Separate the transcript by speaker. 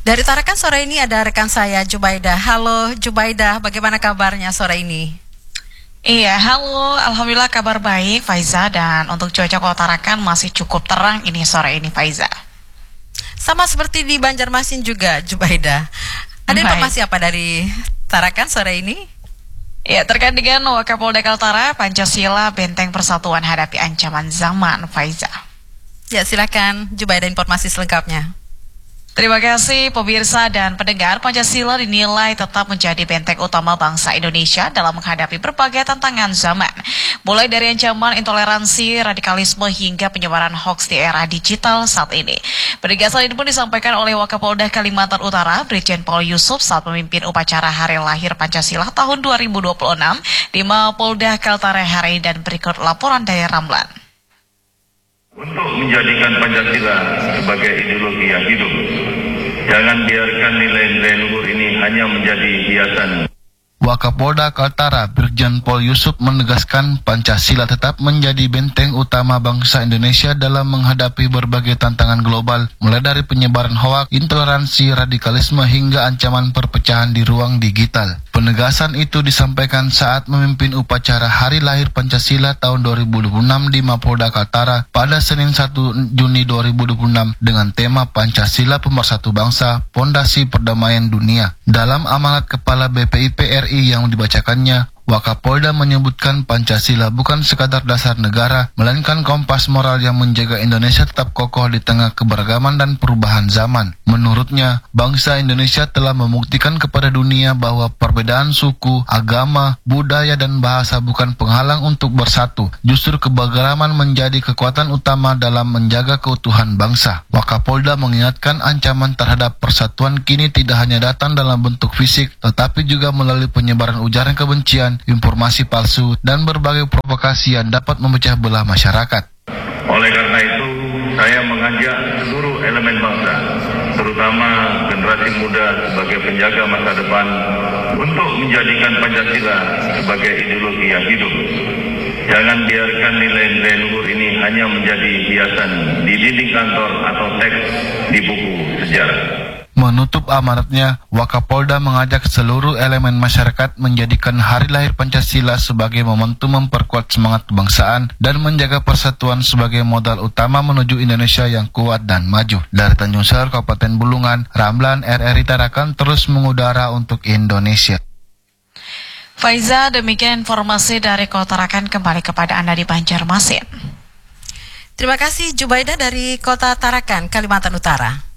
Speaker 1: Dari Tarakan sore ini ada rekan saya Jubaidah. Halo Jubaidah, bagaimana kabarnya sore ini?
Speaker 2: Iya, halo. Alhamdulillah kabar baik, Faiza. Dan untuk cuaca Kota Tarakan masih cukup terang ini sore ini, Faiza.
Speaker 1: Sama seperti di Banjarmasin juga, Jubaidah. Ada informasi apa dari Tarakan sore ini?
Speaker 2: Ya, terkait dengan Wakapolda Kaltara, Pancasila Benteng Persatuan hadapi ancaman zaman, Faiza.
Speaker 1: Ya, silakan Jubaidah informasi selengkapnya.
Speaker 2: Terima kasih pemirsa dan pendengar. Pancasila dinilai tetap menjadi benteng utama bangsa Indonesia dalam menghadapi berbagai tantangan zaman. Mulai dari ancaman intoleransi, radikalisme hingga penyebaran hoaks di era digital saat ini. Penegasan ini pun disampaikan oleh Wakapolda Kalimantan Utara, Brigjen Paul Yusuf saat memimpin upacara Hari Lahir Pancasila tahun 2026 di Mapolda Kaltara hari ini, dan berikut laporan dari Ramlan.
Speaker 3: Untuk menjadikan Pancasila sebagai ideologi yang hidup, jangan biarkan nilai-nilai luhur ini hanya menjadi hiasan.
Speaker 4: Wakapolda Kaltara, Brigjen Paul Yusuf menegaskan Pancasila tetap menjadi benteng utama bangsa Indonesia dalam menghadapi berbagai tantangan global, mulai dari penyebaran hoaks, intoleransi, radikalisme hingga ancaman perpecahan di ruang digital. Penegasan itu disampaikan saat memimpin upacara Hari Lahir Pancasila tahun 2026 di Mapolda Kaltara pada Senin 1 Juni 2026 dengan tema Pancasila Pemersatu Bangsa, Pondasi Perdamaian Dunia. Dalam amanat Kepala BPIP RI yang dibacakannya, Wakapolda menyebutkan Pancasila bukan sekadar dasar negara, melainkan kompas moral yang menjaga Indonesia tetap kokoh di tengah keberagaman dan perubahan zaman. Menurutnya, bangsa Indonesia telah membuktikan kepada dunia bahwa perbedaan suku, agama, budaya, dan bahasa bukan penghalang untuk bersatu. Justru keberagaman menjadi kekuatan utama dalam menjaga keutuhan bangsa. Wakapolda mengingatkan ancaman terhadap persatuan kini tidak hanya datang dalam bentuk fisik, tetapi juga melalui penyebaran ujaran kebencian, informasi palsu, dan berbagai provokasi yang dapat memecah belah masyarakat.
Speaker 3: Oleh karena itu, saya mengajak seluruh elemen bangsa, terutama generasi muda sebagai penjaga masa depan, untuk menjadikan Pancasila sebagai ideologi yang hidup. Jangan biarkan nilai-nilai luhur ini hanya menjadi hiasan di dinding kantor atau teks di buku sejarah.
Speaker 4: Menutup amanatnya, Wakapolda mengajak seluruh elemen masyarakat menjadikan Hari Lahir Pancasila sebagai momentum memperkuat semangat kebangsaan dan menjaga persatuan sebagai modal utama menuju Indonesia yang kuat dan maju. Dari Tanjung Sar, Kabupaten Bulungan, Ramlan RRI Tarakan terus mengudara untuk Indonesia.
Speaker 2: Faiza, demikian informasi dari Kota Tarakan, kembali kepada Anda di Banjarmasin.
Speaker 1: Terima kasih Jubaidah dari Kota Tarakan, Kalimantan Utara.